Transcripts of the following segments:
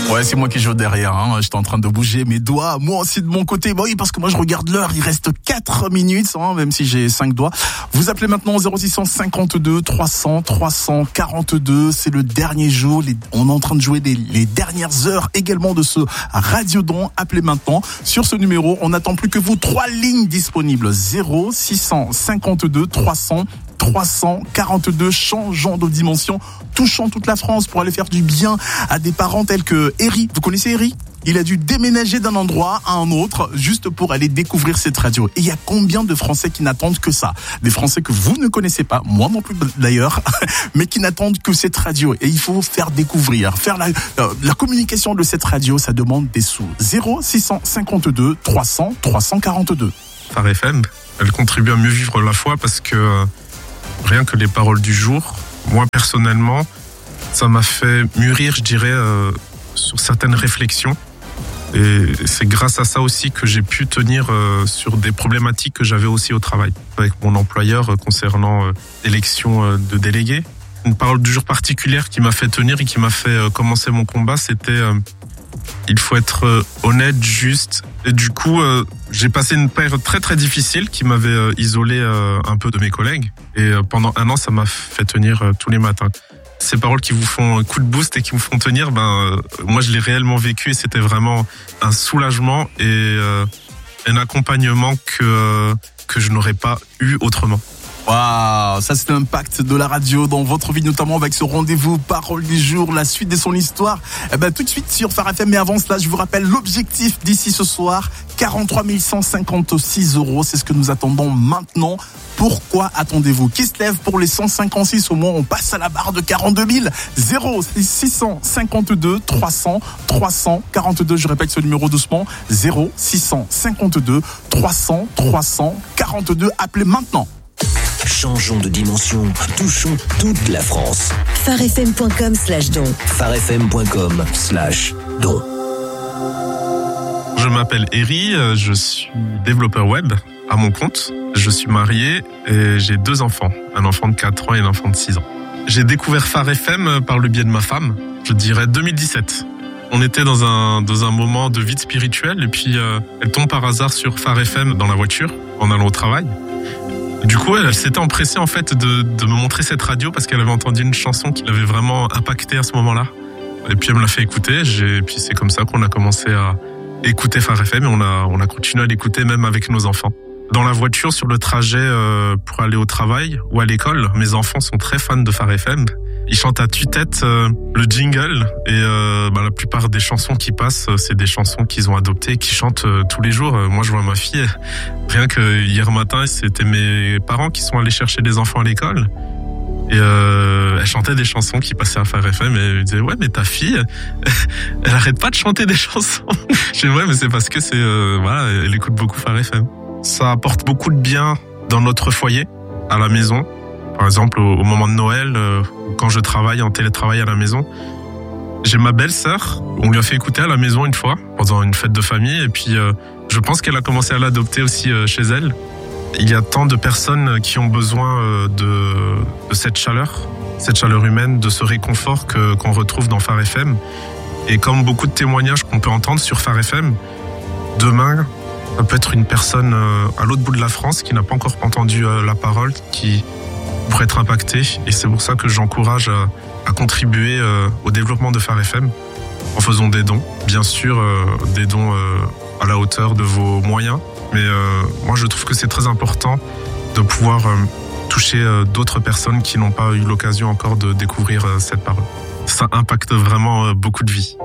Ouais, c'est moi qui joue derrière, hein. J'étais en train de bouger mes doigts, moi aussi de mon côté. Bah oui, parce que moi je regarde l'heure, il reste 4 minutes, hein, même si j'ai 5 doigts. Vous appelez maintenant 0652 300 342, c'est le dernier jour, on est en train de jouer les dernières heures également de ce Radiodon. Appelez maintenant sur ce numéro, on n'attend plus que vous, 3 lignes disponibles, 0652 300 342, changeant de dimension, touchant toute la France pour aller faire du bien à des parents tels que Eri. Vous connaissez Eri ? Il a dû déménager d'un endroit à un autre juste pour aller découvrir cette radio. Et il y a combien de Français qui n'attendent que ça ? Des Français que vous ne connaissez pas, moi non plus d'ailleurs, mais qui n'attendent que cette radio. Et il faut faire découvrir, faire la communication de cette radio, ça demande des sous. 0652 300 342. Phare FM, elle contribue à mieux vivre la foi parce que rien que les paroles du jour, moi personnellement, ça m'a fait mûrir, je dirais, sur certaines réflexions. Et c'est grâce à ça aussi que j'ai pu tenir sur des problématiques que j'avais aussi au travail. Avec mon employeur concernant l'élection de délégués. Une parole du jour particulière qui m'a fait tenir et qui m'a fait commencer mon combat, c'était il faut être honnête, juste. Et du coup, j'ai passé une période très très difficile qui m'avait isolé un peu de mes collègues. Et pendant 1 an, ça m'a fait tenir tous les matins. Ces paroles qui vous font un coup de boost et qui vous font tenir, moi je l'ai réellement vécu et c'était vraiment un soulagement et un accompagnement que je n'aurais pas eu autrement. Waouh, ça c'est l'impact de la radio dans votre vie, notamment avec ce rendez-vous Parole du jour, la suite de son histoire. Tout de suite sur Phare FM, mais avant cela, je vous rappelle l'objectif d'ici ce soir, 43 156 €, c'est ce que nous attendons maintenant. Pourquoi attendez-vous ? Qui se lève pour les 156 ? Au moins on passe à la barre de 42 000. 0652 300 342, je répète ce numéro doucement, 0652 300 342, appelez maintenant. Changeons de dimension, touchons toute la France. pharefm.com/don. pharefm.com/don. Je m'appelle Eri, je suis développeur web à mon compte. Je suis marié et j'ai 2 enfants, un enfant de 4 ans et un enfant de 6 ans. J'ai découvert Phare FM par le biais de ma femme, je dirais 2017. On était dans un moment de vide spirituel et puis elle tombe par hasard sur Phare FM dans la voiture en allant au travail. Du coup, elle s'était empressée en fait de me montrer cette radio parce qu'elle avait entendu une chanson qui l'avait vraiment impactée à ce moment-là. Et puis elle me l'a fait écouter. Et puis c'est comme ça qu'on a commencé à écouter Phare FM et on a continué à l'écouter même avec nos enfants. Dans la voiture, sur le trajet pour aller au travail ou à l'école, mes enfants sont très fans de Phare FM. Ils chantent à tue-tête le jingle et la plupart des chansons qui passent, c'est des chansons qu'ils ont adoptées et qu'ils chantent tous les jours. Moi, je vois ma fille, rien que hier matin, c'était mes parents qui sont allés chercher des enfants à l'école et elle chantait des chansons qui passaient à Phare FM et elle me disait « Ouais, mais ta fille, elle arrête pas de chanter des chansons. » Je dis « Ouais, mais c'est parce que elle écoute beaucoup Phare FM. » Ça apporte beaucoup de bien dans notre foyer, à la maison. Par exemple, au moment de Noël, quand je travaille en télétravail à la maison, j'ai ma belle-sœur, on lui a fait écouter à la maison une fois, pendant une fête de famille, et puis je pense qu'elle a commencé à l'adopter aussi chez elle. Il y a tant de personnes qui ont besoin de cette chaleur humaine, de ce réconfort qu'on retrouve dans Phare FM. Et comme beaucoup de témoignages qu'on peut entendre sur Phare FM, demain, ça peut être une personne à l'autre bout de la France qui n'a pas encore entendu la parole, qui pourrait être impactée. Et c'est pour ça que j'encourage à contribuer au développement de Phare FM en faisant des dons. Bien sûr, des dons à la hauteur de vos moyens. Mais moi, je trouve que c'est très important de pouvoir toucher d'autres personnes qui n'ont pas eu l'occasion encore de découvrir cette parole. Ça impacte vraiment beaucoup de vies.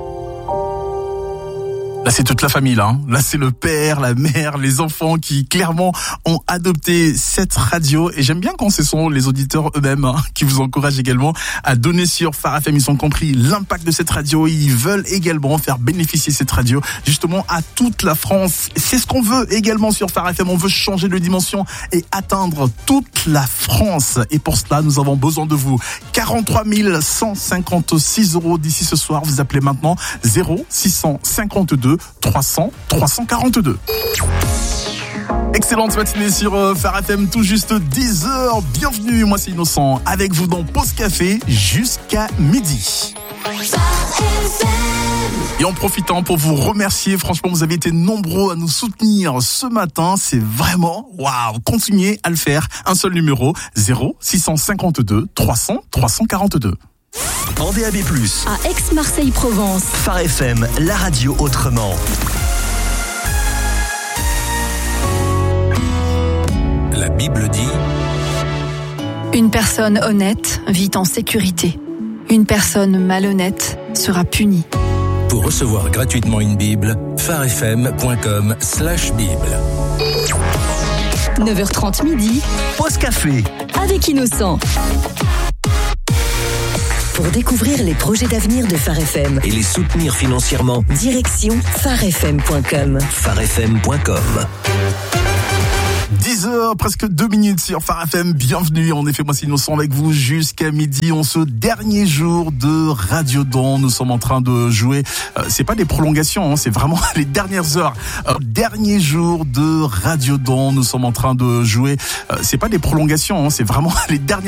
Là, c'est toute la famille, là. Là, c'est le père, la mère, les enfants qui, clairement, ont adopté cette radio. Et j'aime bien quand ce sont les auditeurs eux-mêmes qui vous encouragent également à donner sur Phare FM. Ils ont compris l'impact de cette radio. Ils veulent également faire bénéficier cette radio, justement, à toute la France. C'est ce qu'on veut également sur Phare FM. On veut changer de dimension et atteindre toute la France. Et pour cela, nous avons besoin de vous. 43 156 € d'ici ce soir. Vous appelez maintenant 0652 300 342. Excellente matinée sur Phare FM, tout juste 10h. Bienvenue, moi c'est Innocent, avec vous dans Pause Café jusqu'à midi. Phare FM. profite pour vous remercier. Franchement, vous avez été nombreux à nous soutenir ce matin. C'est vraiment waouh. Continuez à le faire. Un seul numéro 0652 300 342. En DAB+, À Aix-Marseille-Provence. Phare FM, la radio autrement. La Bible dit... Une personne honnête vit en sécurité. Une personne malhonnête sera punie. Pour recevoir gratuitement une Bible, pharefm.com/Bible. 9h30 midi. Pause café. Avec Innocent. Pour découvrir les projets d'avenir de Phare FM, Et les soutenir financièrement, direction pharefm.com. pharefm.com. 10h, presque 2 minutes sur Phare FM. Bienvenue. En effet, moi c'est Innocent avec vous jusqu'à midi. En ce dernier jour de Radio Don, nous sommes en train de jouer. C'est pas des prolongations, c'est vraiment les dernières heures. Dernier jour de Radio Don, nous sommes en train de jouer. C'est pas des prolongations, c'est vraiment les dernières